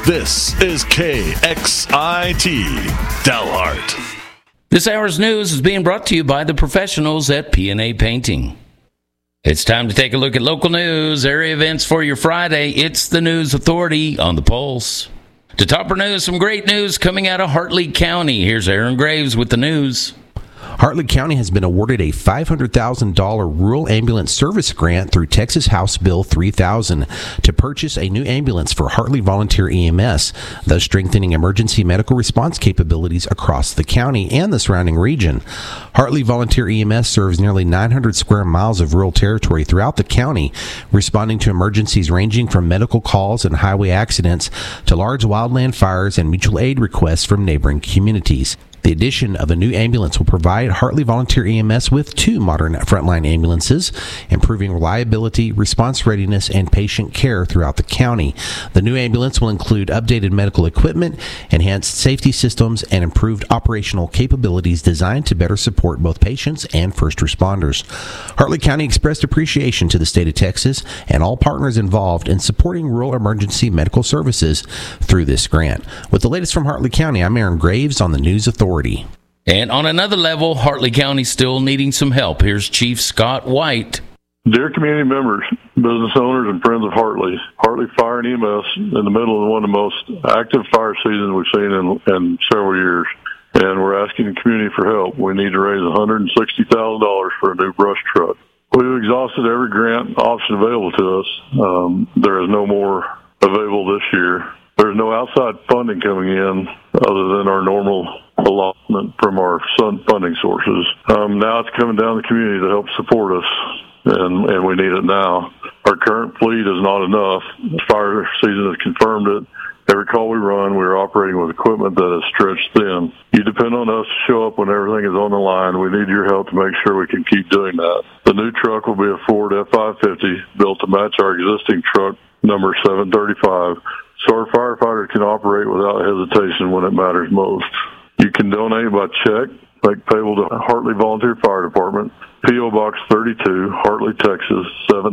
This is KXIT Dalhart. This hour's news is being brought to you by the professionals at P&A Painting. It's time to take a look at local news, area events for your Friday. It's the News Authority on the Pulse. To topper news, some great news coming out of Hartley County. Here's Aaron Graves with the news. Hartley County has been awarded a $500,000 rural ambulance service grant through Texas House Bill 3000 to purchase a new ambulance for Hartley Volunteer EMS, thus strengthening emergency medical response capabilities across the county and the surrounding region. Hartley Volunteer EMS serves nearly 900 square miles of rural territory throughout the county, responding to emergencies ranging from medical calls and highway accidents to large wildland fires and mutual aid requests from neighboring communities. The addition of a new ambulance will provide Hartley Volunteer EMS with 2 modern frontline ambulances, improving reliability, response readiness, and patient care throughout the county. The new ambulance will include updated medical equipment, enhanced safety systems, and improved operational capabilities designed to better support both patients and first responders. Hartley County expressed appreciation to the state of Texas and all partners involved in supporting rural emergency medical services through this grant. With the latest from Hartley County, I'm Aaron Graves on the News Authority. And on another level, Hartley County still needing some help. Here's Chief Scott White. Dear community members, business owners, and friends of Hartley, Hartley Fire and EMS in the middle of one of the most active fire seasons we've seen in several years. And we're asking the community for help. We need to raise $160,000 for a new brush truck. We've exhausted every grant option available to us. There is no more available this year. There's no outside funding coming in other than our normal allotment from our funding sources. Now it's coming down to the community to help support us, and we need it now. Our current fleet is not enough. The fire season has confirmed it. Every call we run, we're operating with equipment that is stretched thin. You depend on us to show up when everything is on the line. We need your help to make sure we can keep doing that. The new truck will be a Ford F-550 built to match our existing truck number 735, so our firefighters can operate without hesitation when it matters most. You can donate by check, make payable to Hartley Volunteer Fire Department, P.O. Box 32, Hartley, Texas,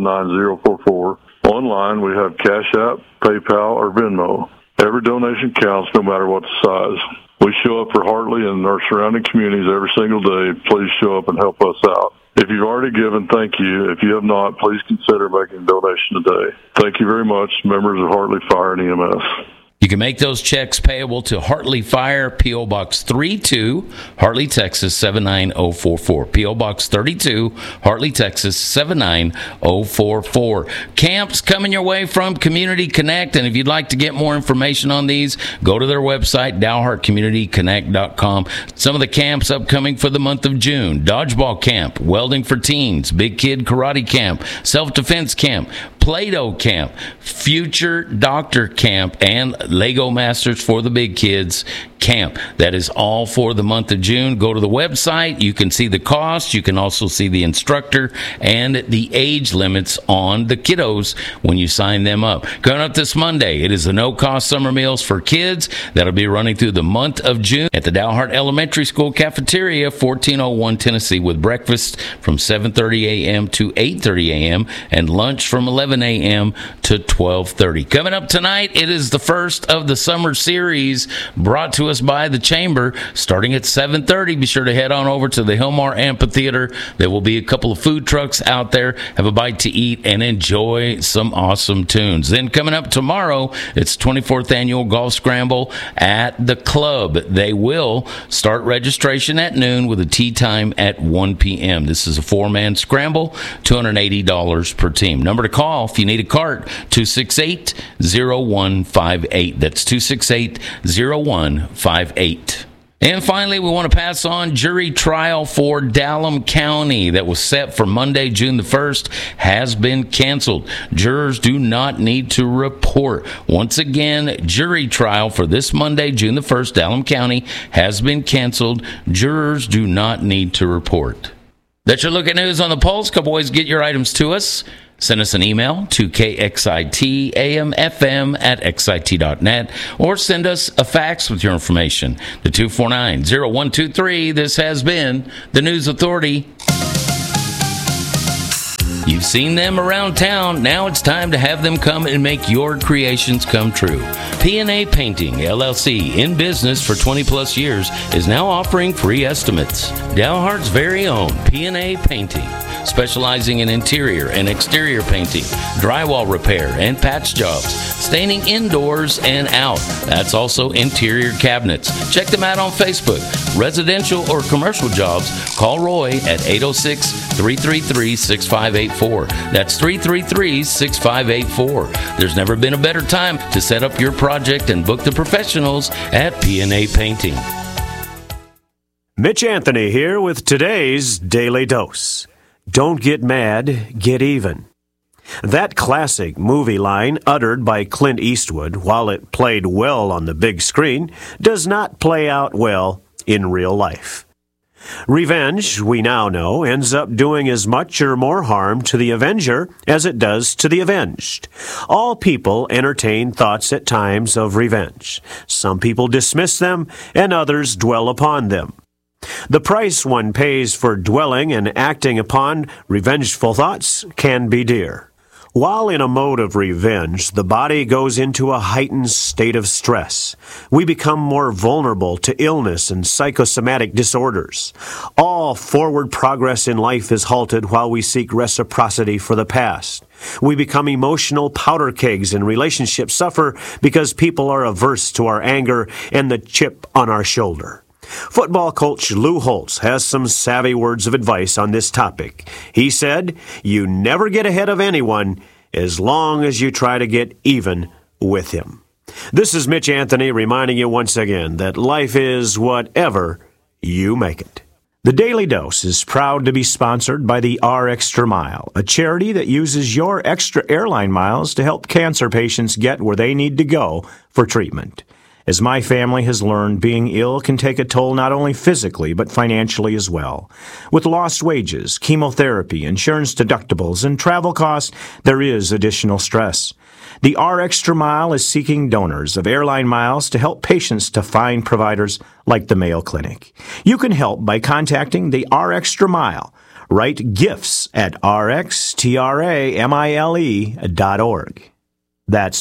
79044. Online, we have Cash App, PayPal, or Venmo. Every donation counts no matter what the size. We show up for Hartley and our surrounding communities every single day. Please show up and help us out. If you've already given, thank you. If you have not, please consider making a donation today. Thank you very much, members of Hartley Fire and EMS. You can make those checks payable to Hartley Fire, P.O. Box 32, Hartley, Texas, 79044. P.O. Box 32, Hartley, Texas, 79044. Camps coming your way from Community Connect, and if you'd like to get more information on these, go to their website, DalhartCommunityConnect.com. Some of the camps upcoming for the month of June: Dodgeball Camp, Welding for Teens, Big Kid Karate Camp, Self-Defense Camp, Play-Doh Camp, Future Doctor Camp, and Lego Masters for the Big Kids Camp. That is all for the month of June. Go to the website. You can see the cost. You can also see the instructor and the age limits on the kiddos when you sign them up. Coming up this Monday, it is the no-cost summer meals for kids that'll be running through the month of June at the Dalhart Elementary School Cafeteria, 1401 Tennessee, with breakfast from 7:30 a.m. to 8:30 a.m. and lunch from 11 a.m. to 12:30. Coming up tonight, it is the first of the summer series brought to us by the Chamber, starting at 7:30. Be sure to head on over to the Hilmar Amphitheater. There will be a couple of food trucks out there. Have a bite to eat and enjoy some awesome tunes. Then coming up tomorrow, it's 24th Annual Golf Scramble at the club. They will start registration at noon with a tee time at 1 p.m. This is a 4-man scramble, $280 per team. Number to call if you need a cart, 268-0158. That's 268-0158. And finally, we want to pass on jury trial for Dallam County that was set for Monday, June the 1st, has been canceled. Jurors do not need to report. Once again, jury trial for this Monday, June the 1st, Dallam County has been canceled. Jurors do not need to report. That's your look at news on the Pulse. Couple ways to get your items to us. Send us an email to kxitamfm@xit.net or send us a fax with your information to 249-0123. This has been the News Authority. You've seen them around town. Now it's time to have them come and make your creations come true. P&A Painting, LLC, in business for 20-plus years, is now offering free estimates. Dalhart's very own P&A Painting, specializing in interior and exterior painting, drywall repair, and patch jobs, staining indoors and out. That's also interior cabinets. Check them out on Facebook. Residential or commercial jobs, call Roy at 806-333-6584. That's 333-6584. There's never been a better time to set up your project and book the professionals at P&A Painting. Mitch Anthony here with today's Daily Dose. Don't get mad, get even. That classic movie line uttered by Clint Eastwood, while it played well on the big screen, does not play out well in real life. Revenge, we now know, ends up doing as much or more harm to the avenger as it does to the avenged. All people entertain thoughts at times of revenge. Some people dismiss them, and others dwell upon them. The price one pays for dwelling and acting upon revengeful thoughts can be dear. While in a mode of revenge, the body goes into a heightened state of stress. We become more vulnerable to illness and psychosomatic disorders. All forward progress in life is halted while we seek reciprocity for the past. We become emotional powder kegs, and relationships suffer because people are averse to our anger and the chip on our shoulder. Football coach Lou Holtz has some savvy words of advice on this topic. He said, "You never get ahead of anyone as long as you try to get even with him." This is Mitch Anthony reminding you once again that life is whatever you make it. The Daily Dose is proud to be sponsored by the R Extra Mile, a charity that uses your extra airline miles to help cancer patients get where they need to go for treatment. As my family has learned, being ill can take a toll not only physically, but financially as well. With lost wages, chemotherapy, insurance deductibles, and travel costs, there is additional stress. The R Extra Mile is seeking donors of airline miles to help patients to find providers like the Mayo Clinic. You can help by contacting the R Extra Mile. Write gifts at rxtramile.org. That's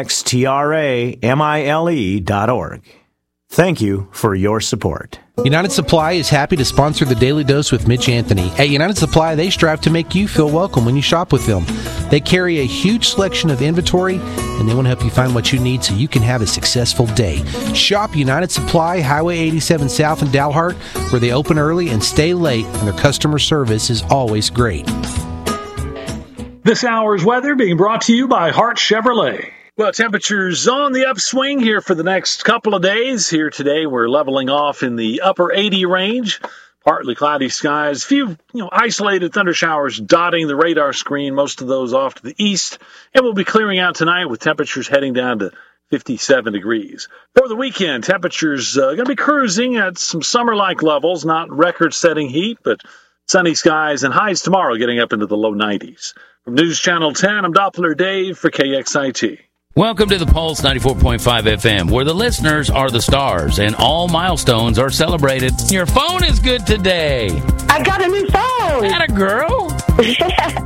rxtramile.org. Thank you for your support. United Supply is happy to sponsor the Daily Dose with Mitch Anthony. At United Supply, they strive to make you feel welcome when you shop with them. They carry a huge selection of inventory, and they want to help you find what you need so you can have a successful day. Shop United Supply, Highway 87 South in Dalhart, where they open early and stay late, and their customer service is always great. This hour's weather being brought to you by Hart Chevrolet. Well, temperatures on the upswing here for the next couple of days. Here today, we're leveling off in the upper 80 range. Partly cloudy skies, few isolated thunder showers dotting the radar screen, most of those off to the east. And we'll be clearing out tonight with temperatures heading down to 57 degrees. For the weekend, temperatures going to be cruising at some summer-like levels, not record-setting heat, but sunny skies and highs tomorrow getting up into the low 90s. From News Channel 10, I'm Doppler Dave for KXIT. Welcome to the Pulse 94.5 FM, where the listeners are the stars and all milestones are celebrated. Your phone is good today. I got a new phone. Atta girl.